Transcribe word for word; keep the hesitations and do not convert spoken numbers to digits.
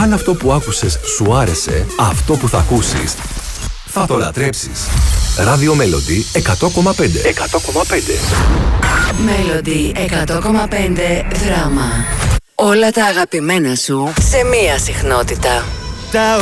Αν αυτό που άκουσες σου άρεσε, αυτό που θα ακούσεις θα το λατρέψεις. Radio Melody εκατό κόμμα πέντε. εκατό κόμμα πέντε. Melody εκατό κόμμα πέντε δράμα. Όλα τα αγαπημένα σου σε μία συχνότητα.